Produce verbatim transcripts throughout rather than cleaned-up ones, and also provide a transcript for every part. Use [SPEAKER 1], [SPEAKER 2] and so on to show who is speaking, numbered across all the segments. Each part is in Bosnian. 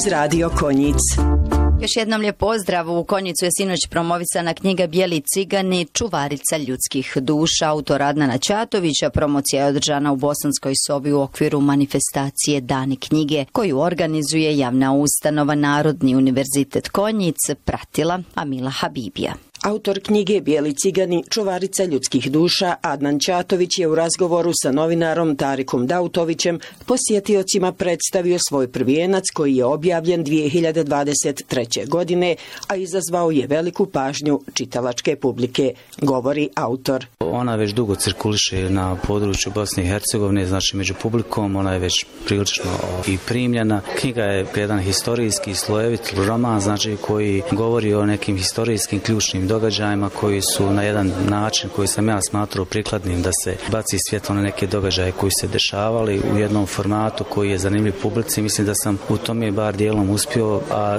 [SPEAKER 1] uz Radio Konjic.
[SPEAKER 2] Još jednom lijep pozdrav. U Konjicu je sinoć promovisana knjiga Bijeli cigani, čuvarica ljudskih duša, autor Adnana Ćatovića. Promocija je održana u Bosanskoj sobi u okviru manifestacije Dani knjige, koju organizuje javna ustanova Narodni univerzitet Konjic, pratila Amila Habibija.
[SPEAKER 1] Autor knjige Bijeli cigani, čuvarica ljudskih duša, Adnan Ćatović je u razgovoru sa novinarom Tarikom Dautovićem posjetiocima predstavio svoj prvijenac koji je objavljen dvije hiljade dvadeset treće. godine, a izazvao je veliku pažnju čitalačke publike, govori autor.
[SPEAKER 3] Ona već dugo cirkuliše na području Bosne i Hercegovine, znači među publikom, ona je već prilično i primljena. Knjiga je jedan historijski slojevit roman, znači koji govori o nekim historijskim ključnim događajima koji su na jedan način koji sam ja smatrao prikladnim da se baci svjetlo na neke događaje koji se dešavali u jednom formatu koji je zanimljiv publici. Mislim da sam u tome bar dijelom uspio, a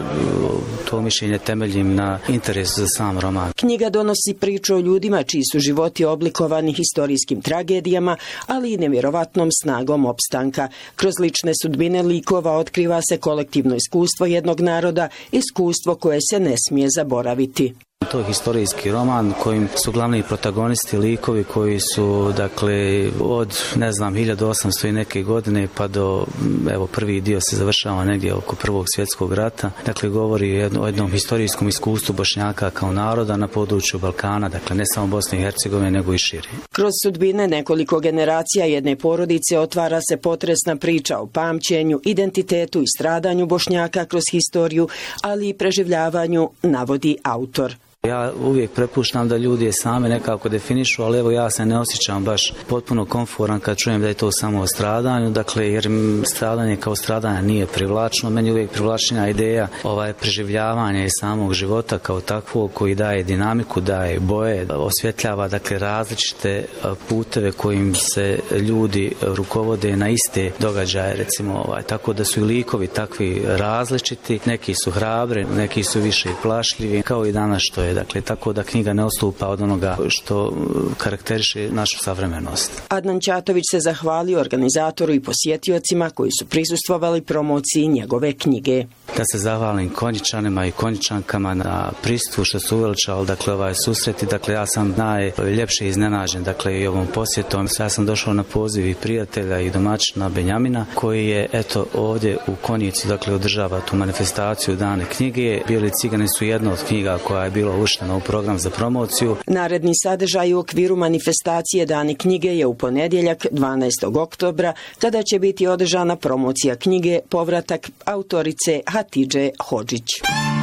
[SPEAKER 3] to mišljenje temeljim na interesu za sam roman.
[SPEAKER 1] Knjiga donosi priču o ljudima čiji su životi oblikovani historijskim tragedijama, ali i nevjerovatnom snagom opstanka. Kroz lične sudbine likova otkriva se kolektivno iskustvo jednog naroda, iskustvo koje se ne smije zaboraviti.
[SPEAKER 3] To je historijski roman kojim su glavni protagonisti likovi koji su, dakle, od, ne znam, hiljadu osamsto i neke godine pa do, evo, prvi dio se završava negdje oko Prvog svjetskog rata. Dakle, govori o jednom historijskom iskustvu Bošnjaka kao naroda na području Balkana, dakle, ne samo Bosne i Hercegovine, nego i šire.
[SPEAKER 1] Kroz sudbine nekoliko generacija jedne porodice otvara se potresna priča o pamćenju, identitetu i stradanju Bošnjaka kroz historiju, ali i preživljavanju, navodi autor.
[SPEAKER 3] Ja uvijek prepuštam da ljudi je sami nekako definišu, ali evo ja se ne osjećam baš potpuno komforan kad čujem da je to samo o stradanju, dakle jer stradanje kao stradanje nije privlačno, meni uvijek privlačnija ideja ovaj preživljavanja i samog života kao takvog koji daje dinamiku, daje boje, osvjetljava dakle različite puteve kojim se ljudi rukovode na iste događaje, recimo ovaj, tako da su i likovi takvi različiti, neki su hrabri, neki su više plašljivi, kao i danas što je. Dakle, tako da knjiga ne odstupa od onoga što karakteriše našu savremenost.
[SPEAKER 1] Adnan Ćatović se zahvalio organizatoru i posjetiocima koji su prisustvovali promociji njegove knjige.
[SPEAKER 3] Da se zahvalim Konjičanima i Konjičankama na prisustvu što su uveličali, dakle, ovaj susret i dakle, ja sam najljepše iznenađen, dakle, i ovom posjetom. Ja sam došao na poziv i prijatelja i domaćina Benjamina, koji je, eto, ovdje u Konjicu, dakle, održava tu manifestaciju Dane knjige. Bijeli cigani su jedna od knjiga koja je bila uštena u program za promociju.
[SPEAKER 1] Naredni sadržaj u okviru manifestacije Dani knjige je u ponedjeljak dvanaestog oktobra, kada će biti održana promocija knjige Povratak autorice Hatidže Hodžić.